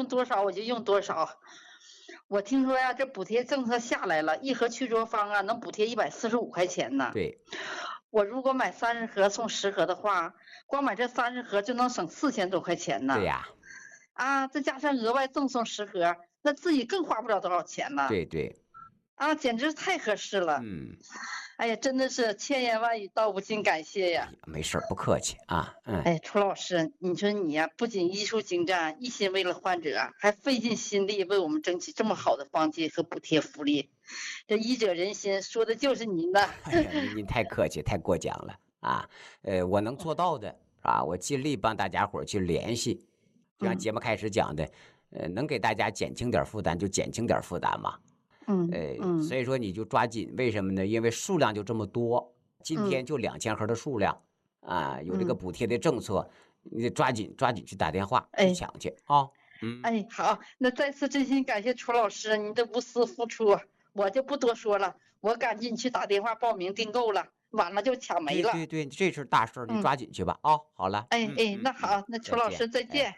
用多少我就用多少。我听说呀，这补贴政策下来了，一盒去浊芳啊能补贴145块钱呢。 对， 我如果买30盒送10盒的话，光买这30盒就能省4000多块钱呢。 对呀， 再加上额外赠送10盒，那自己更花不了多少钱了。 对对， 简直太合适了。哎呀，真的是千言万语道不尽感谢呀。 没事，不客气啊。 哎，楚老师，你说你呀，不仅医术精湛，一心为了患者，还费尽心力为我们争取这么好的方剂和补贴福利，这医者仁心，说的就是您的。 哎呀，您太客气，太过奖了啊！我能做到的啊，我尽力帮大家伙去联系。就像节目开始讲的，能给大家减轻点负担就减轻点负担嘛。所以说你就抓紧，为什么呢？因为数量就这么多，今天就2000盒的数量啊，有这个补贴的政策，你得抓紧去打电话去抢去啊。 好，那再次真心感谢楚老师您的无私付出，我就不多说了，我赶紧去打电话报名订购了，晚了就抢没了。 对，这是大事，你抓紧去吧啊！好了， 那好，那楚老师再见。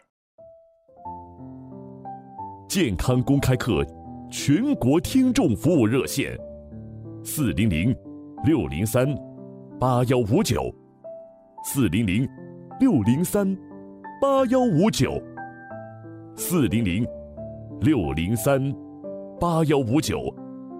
健康公开课全国听众服务热线400-603-8159，400-603-8159。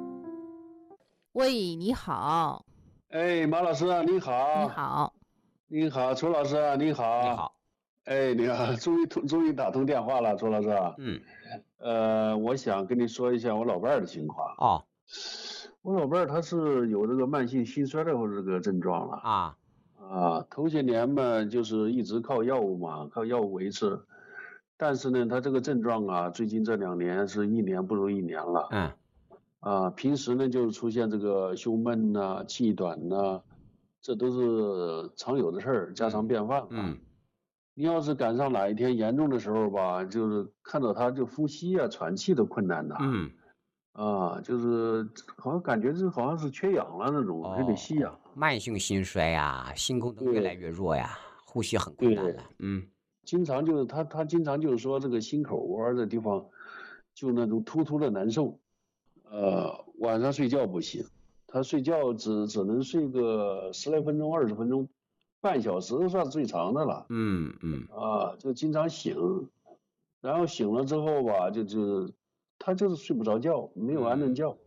喂，你好。 哎，马老师啊，你好。 你好。 你好，楚老师啊，你好。 你好。 哎，你好，终于打通电话了，楚老师。我想跟你说一下我老伴儿的情况。我老伴儿他是有这个慢性心衰的这个症状了。头些年嘛，就是一直靠药物维持。但是呢，他这个症状啊，最近这2年是一年不如一年了。平时呢就出现这个胸闷呐、气短呐，这都是常有的事儿，家常便饭。你要是赶上哪一天严重的时候吧，就是看到他就呼吸啊、喘气都困难呐。就是好像感觉好像是缺氧了那种，还得吸氧。 慢性心衰呀，心功能越来越弱呀，呼吸很困难了。 经常就是他经常就是说这个心口窝的地方就那种突突的难受。晚上睡觉不行，他睡觉只能睡个10来分钟、20分钟，半小时算最长的了。就经常醒，然后醒了之后吧，他就是睡不着觉，没有安顿觉。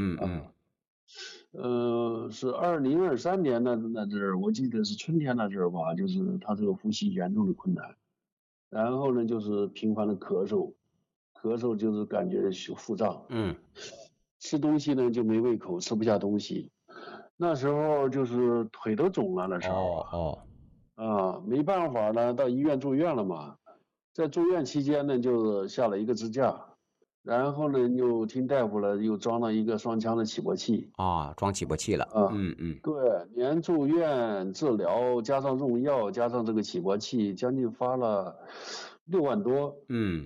是2023年那阵儿，我记得是春天那阵儿吧，就是他这个呼吸严重的困难，然后呢就是频繁的咳嗽就是感觉腹胀。吃东西呢就没胃口，吃不下东西。那时候就是腿都肿了，那时候。没办法呢，到医院住院了嘛。在住院期间呢，就下了一个支架，然后呢又听大夫了，又装了一个双腔的起搏器。 装起搏器了。 对，连住院治疗加上用药加上这个起搏器，将近花了6万多。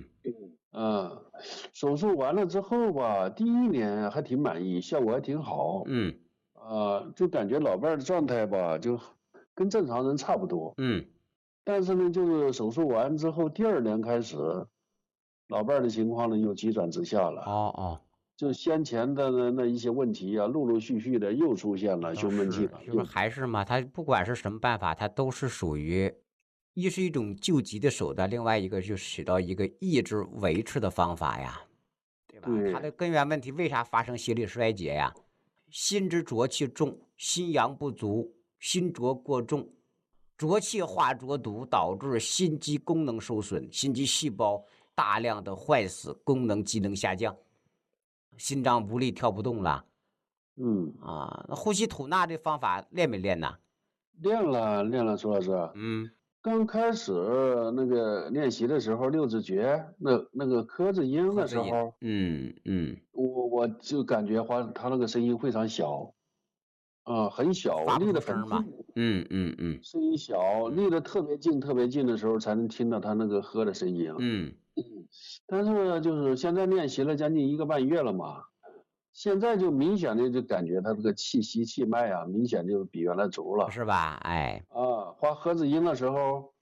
手术完了之后吧，第1年还挺满意，效果还挺好。就感觉老伴儿的状态吧，就跟正常人差不多。但是呢，就是手术完之后，第2年开始，老伴儿的情况呢又急转直下了。就先前的那一些问题啊，陆陆续续的又出现了胸闷气短。 就是还是嘛，他不管是什么办法，他都是属于。一是一种救急的手段，另外一个就起到一个抑制维持的方法呀，对吧？它的根源问题为啥发生心力衰竭呀？心之浊气重，心阳不足，心浊过重，浊气化浊毒，导致心肌功能受损，心肌细胞大量的坏死，功能机能下降，心脏无力跳不动了。那呼吸吐纳这方法练没练呢？ 练了，楚老师。刚开始那个练习的时候，6字诀那个科字音的时候，我就感觉他那个声音非常小，很小，离得很近。声音小，离得特别近的时候才能听到他那个喝的声音。但是就是现在练习了将近1个半月了嘛，现在就明显的就感觉他这个气息气脉啊，明显就比原来足了， 是吧？ 发喝字音的时候，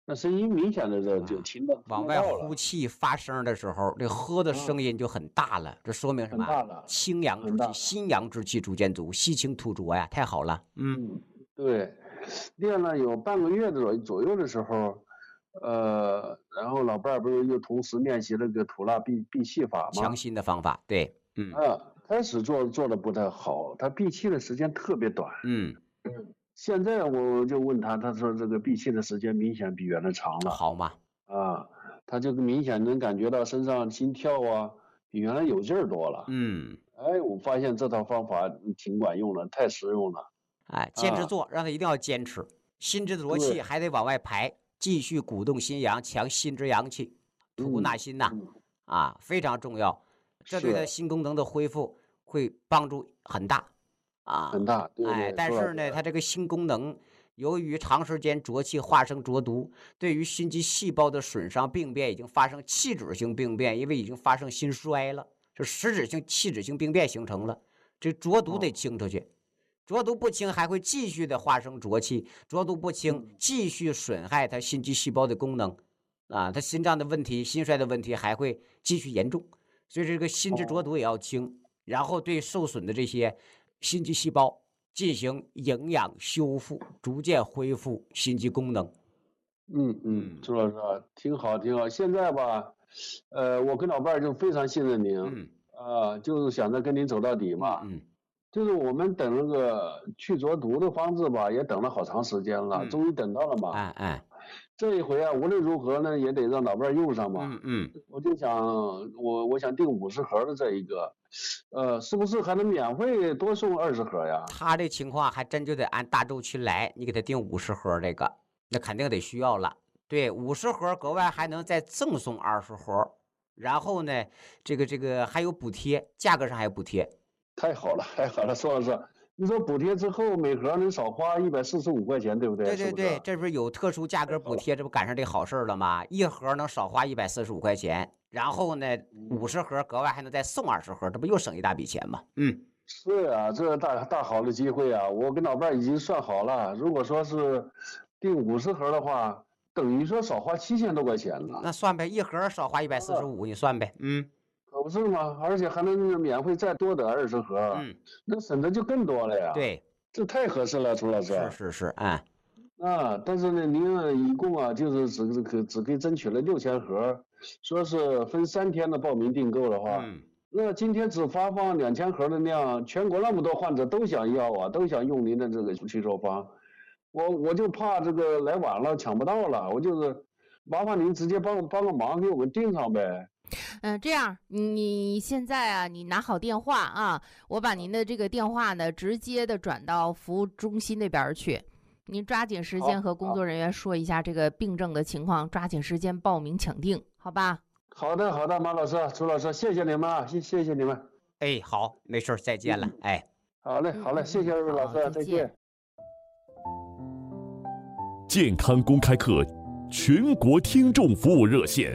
那声音明显的就听到往外呼气发声的时候，这喝的声音就很大了，这说明什么？清阳之气、心阳之气逐渐足，吸清吐浊呀，太好了。 对。练了有半个月左右的时候，然后老伴儿不是又同时练习那个吐纳闭气法吗？ 强心的方法，对， 开始做的不太好，他闭气的时间特别短。现在我就问他，他说这个闭气的时间明显比原来长了。 好吗？ 他就明显能感觉到身上心跳啊，比原来有劲儿多了。我发现这套方法挺管用的，太实用了。 坚持做，让他一定要坚持。心之浊气还得往外排，继续鼓动心阳，强心之阳气，吐纳心呐，非常重要。这对他心功能的恢复会帮助很大， 很大。对。 但是呢，他这个心功能由于长时间浊气化生浊毒，对于心肌细胞的损伤病变已经发生器质性病变，因为已经发生心衰了，就实质性器质性病变形成了。这浊毒得清出去。浊毒不清，还会继续的化生浊气，浊毒不清，继续损害他心肌细胞的功能，他心脏的问题、心衰的问题还会继续严重。所以这个心之浊毒也要清，然后对受损的这些心肌细胞进行营养修复，逐渐恢复心肌功能。 朱老师挺好。现在吧，我跟老伴儿就非常信任您，就是想着跟您走到底嘛。就是我们等那个去浊毒的方子吧，也等了好长时间了，终于等到了嘛。这一回无论如何呢，也得让老伴儿用上嘛。我就想，我想订50盒的这一个，是不是还能免费多送20盒呀？ 他这情况还真就得按大周期来，你给他订50盒这个，那肯定得需要了。对，50盒格外还能再赠送20盒，然后呢，这个还有补贴，价格上还有补贴。 太好了，苏老师，你说补贴之后每盒能少花145块钱，对不对？ 对，这不是有特殊价格补贴，这不赶上这好事了吗？一盒能少花145块钱，然后呢，50盒格外还能再送20盒，这不又省一大笔钱吗？ 是啊，这大好的机会啊！我跟老伴已经算好了，如果说是订50盒的话，等于说少花7000多块钱了。 那算呗，一盒少花145，你算呗。 可不是吗？而且还能免费再多得20盒，那省的就更多了呀。 对， 这太合适了，朱老师。 是， 但是呢，您一共就是只给争取了6000盒，说是分3天的报名订购的话，那今天只发放2000盒的量，全国那么多患者都想要都想用您的这个祛浊方，我就怕这个来晚了抢不到了，我就是麻烦您直接帮个忙，给我们订上呗。 这样你现在你拿好电话我把您的这个电话呢直接的转到服务中心那边去，您抓紧时间和工作人员说一下这个病症的情况，抓紧时间报名抢订，好吧？ 好的，马老师、朱老师，谢谢你们谢谢你们。 好，没事，再见了。 好嘞，谢谢老师，再见。 健康公开课全国听众服务热线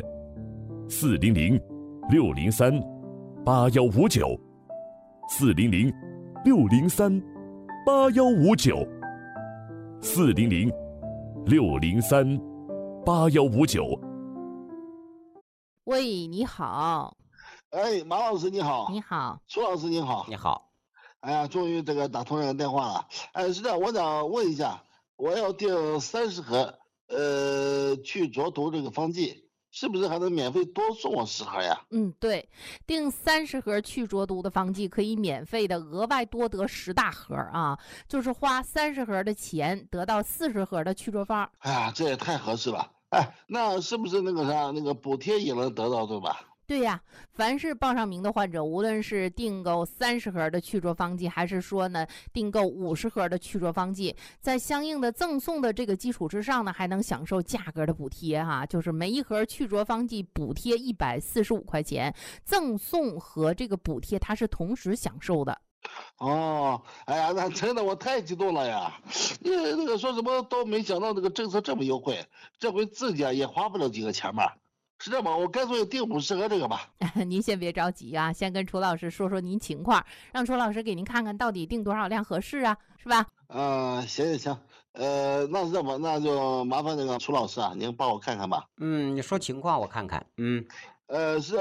，400-603-8159，400-603-8159。 喂，你好。 马老师你好。 你好。 苏老师你好。 你好。 哎呀，终于这个打通这个电话了。是的，我想问一下，我要订30盒去浊毒这个方剂，是不是还能免费多送我10盒呀？ 对，订30盒去浊毒的方剂可以免费的额外多得10大盒就是花30盒的钱得到40盒的去浊方。 哎呀，这也太合适了。那是不是那个补贴也能得到，对吧？ 对呀，凡是报上名的患者，无论是订购30盒的去浊方剂，还是说呢订购50盒的去浊方剂，在相应的赠送的这个基础之上呢，还能享受价格的补贴就是每一盒去浊方剂补贴145块钱，赠送和这个补贴它是同时享受的。 哎呀，那真的我太激动了呀！那个说什么都没想到这个政策这么优惠，这回自己也花不了几个钱嘛。是这样吧，我干脆订50盒这个吧。 您先别着急先跟楚老师说说您情况，让楚老师给您看看到底订多少量合适是吧？ 行， 那是这么，那就麻烦那个楚老师啊，您帮我看看吧。 你说情况我看看。 是。